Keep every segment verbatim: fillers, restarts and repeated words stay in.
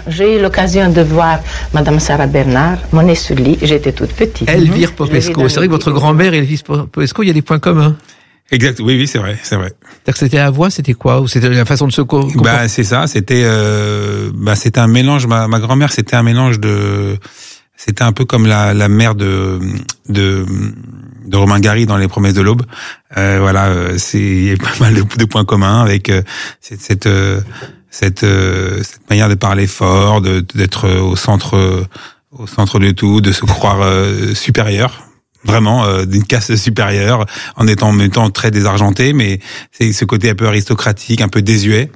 J'ai eu l'occasion de voir Madame Sarah Bernard, mon nez sur lit, j'étais toute petite. Elvire Popesco, c'est vrai que votre grand-mère et Elvire Popesco, il y a des points communs. Exact, oui, oui, c'est vrai, c'est vrai. C'est-à-dire que c'était la voix, c'était quoi? Ou c'était la façon de se comporter? Bah, c'est ça, c'était, euh, bah, c'était un mélange, ma, ma grand-mère, c'était un mélange de, c'était un peu comme la, la mère de, de, de Romain Gary dans Les Promesses de l'Aube. Euh, voilà, c'est, il y a pas mal de, de points communs avec, euh, cette, cette, euh, cette, euh, cette manière de parler fort, de, d'être au centre, euh, au centre de tout, de se croire, euh, supérieur. Vraiment, euh, d'une caste supérieure, en étant en même temps très désargenté, mais c'est ce côté un peu aristocratique, un peu désuet.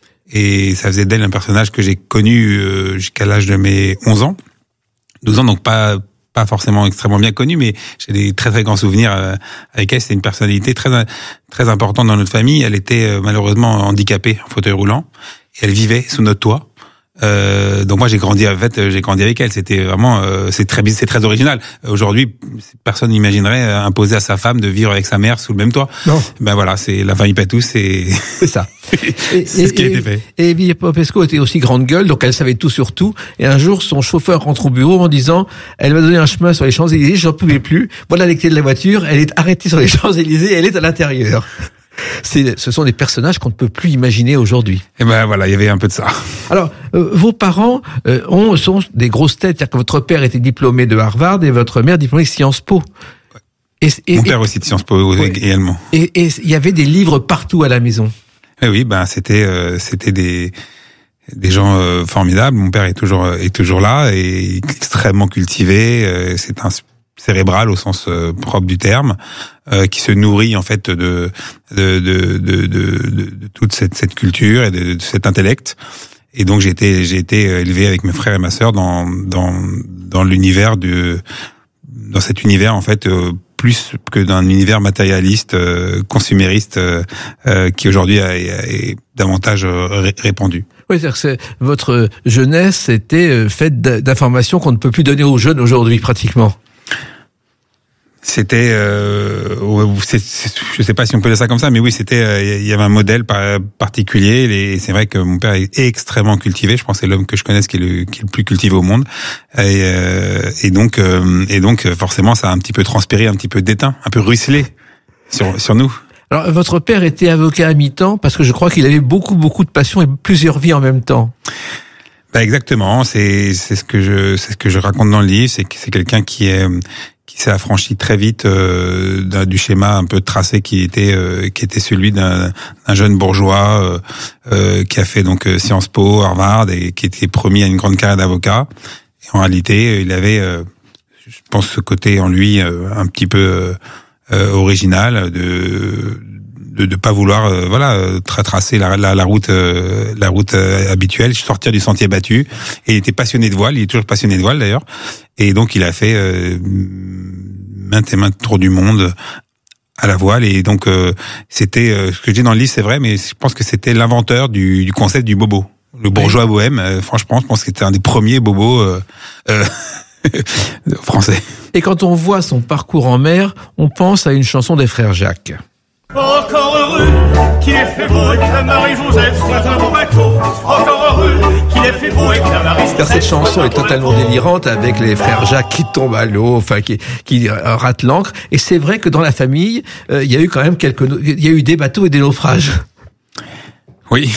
Et ça faisait d'elle un personnage que j'ai connu euh, jusqu'à l'âge de mes onze ans. douze ans, donc pas pas forcément extrêmement bien connu, mais j'ai des très très grands souvenirs euh, avec elle. C'était une personnalité très très importante dans notre famille. Elle était euh, malheureusement handicapée, en fauteuil roulant, et elle vivait sous notre toit. Euh, donc moi j'ai grandi en fait j'ai grandi avec elle, c'était vraiment euh, c'est très c'est très original. Aujourd'hui personne n'imaginerait imposer à sa femme de vivre avec sa mère sous le même toit. Non. Ben voilà, c'est la famille Patou, c'est c'est ça. c'est ce qui a été fait. Et Elvire Popesco était aussi grande gueule, donc elle savait tout sur tout. Et un jour son chauffeur rentre au bureau en disant elle m'a donné un chemin sur les Champs-Élysées, j'en pouvais plus. Voilà les clés de la voiture, elle est arrêtée sur les Champs-Élysées, elle est à l'intérieur. C'est, ce sont des personnages qu'on ne peut plus imaginer aujourd'hui. Et ben voilà, il y avait un peu de ça. Alors, euh, vos parents euh, ont, sont des grosses têtes, c'est-à-dire que votre père était diplômé de Harvard et votre mère diplômée de Sciences Po. Et, et, Mon père et, aussi de Sciences Po ouais. également. Et il y avait des livres partout à la maison. Et oui, ben c'était euh, c'était des des gens euh, formidables. Mon père est toujours est toujours là et extrêmement cultivé. Euh, c'est un cérébral au sens euh, propre du terme, euh, qui se nourrit en fait de de de de, de, de toute cette, cette culture et de, de cet intellect. Et donc j'ai été j'ai été élevé avec mes frères et ma sœur dans dans dans l'univers de dans cet univers en fait euh, plus que d'un univers matérialiste, euh, consumériste euh, euh, qui aujourd'hui est, est davantage euh, répandu. Oui, c'est-à-dire que c'est, votre jeunesse était faite d'informations qu'on ne peut plus donner aux jeunes aujourd'hui pratiquement. C'était, euh, c'est, c'est, je sais pas si on peut dire ça comme ça, mais oui, c'était, il euh, y avait un modèle par, particulier. Et c'est vrai que mon père est extrêmement cultivé. Je pense que c'est l'homme que je connaisse qui est le, qui est le plus cultivé au monde. Et, euh, et donc, euh, et donc, forcément, ça a un petit peu transpiré, un petit peu déteint, un peu ruisselé sur, sur nous. Alors, votre père était avocat à mi-temps parce que je crois qu'il avait beaucoup, beaucoup de passion et plusieurs vies en même temps. Bah exactement. C'est, c'est ce que je, c'est ce que je raconte dans le livre. C'est que c'est quelqu'un qui est qui s'est affranchi très vite euh, d'un, du schéma un peu tracé qui était euh, qui était celui d'un, d'un jeune bourgeois euh, euh, qui a fait donc Sciences Po, Harvard et qui était promis à une grande carrière d'avocat. Et en réalité, il avait, euh, je pense, ce côté en lui euh, un petit peu euh, original de de de pas vouloir euh, voilà tra- tracer la, la la route euh, la route euh, habituelle, sortir du sentier battu. Et il était passionné de voile, il est toujours passionné de voile d'ailleurs. Et donc il a fait euh, maintes et maintes tours du monde à la voile. Et donc euh, c'était euh, ce que je dis dans le livre, c'est vrai, mais je pense que c'était l'inventeur du, du concept du bobo, le bourgeois oui. bohème. Euh, franchement, je pense que c'était un des premiers bobos euh, euh, français. Et quand on voit son parcours en mer, on pense à une chanson des frères Jacques. Encore heureux qu'il ait fait beau et que la Marie-Joseph soit un beau bateau. Encore heureux qu'il ait fait beau et que la Marie-Joseph. Cette chanson est totalement délirante avec les frères Jacques qui tombent à l'eau, enfin qui, qui euh, ratent l'ancre. Et c'est vrai que dans la famille, euh, il y a eu quand même quelques, il y a eu des bateaux et des naufrages. Oui.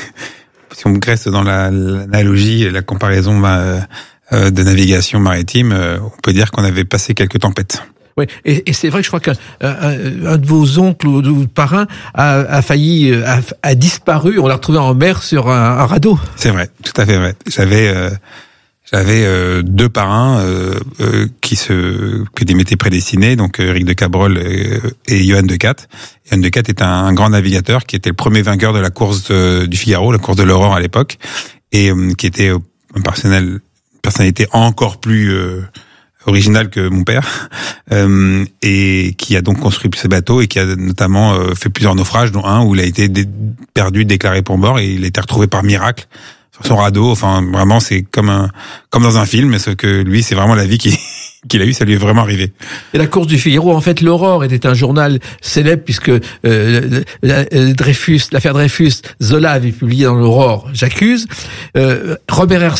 Si on reste dans la, l'analogie, la comparaison bah, euh, de navigation maritime, euh, on peut dire qu'on avait passé quelques tempêtes. Oui, et, et c'est vrai que je crois qu'un un, un de vos oncles ou de parrains a, a failli, a, a disparu. On l'a retrouvé en mer sur un, un radeau. C'est vrai, tout à fait vrai. J'avais, euh, j'avais euh, deux parrains euh, euh, qui se, qui m'étaient prédestinés, donc Eric de Cabrol et, et Johan de Catte. Johan de Catte est un, un grand navigateur qui était le premier vainqueur de la course de, du Figaro, la course de l'Aurore à l'époque, et euh, qui était un personnel, une personnalité encore plus euh, original que mon père, euh, et qui a donc construit ces bateaux et qui a notamment euh, fait plusieurs naufrages, dont un où il a été dé- perdu, déclaré pour mort, et il a été retrouvé par miracle sur son radeau. Enfin, vraiment, c'est comme un comme dans un film, sauf que lui, c'est vraiment la vie qui qu'il a eu, ça lui est vraiment arrivé. Et la course du Figaro, en fait, l'Aurore était un journal célèbre puisque euh, la, la, Dreyfus, l'affaire Dreyfus, Zola avait publié dans l'Aurore, J'accuse. Euh, Robert